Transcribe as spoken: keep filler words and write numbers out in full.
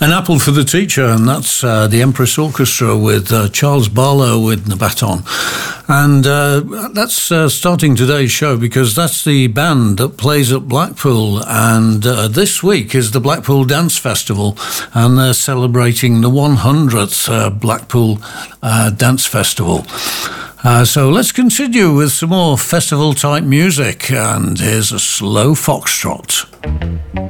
An Apple for the Teacher, and that's uh, the Empress Orchestra with uh, Charles Barlow with the baton. And uh, that's uh, starting today's show because that's the band that plays at Blackpool. And uh, this week is the Blackpool Dance Festival, and they're celebrating the one hundredth uh, Blackpool uh, Dance Festival. Uh, so let's continue with some more festival-type music, and here's a slow foxtrot.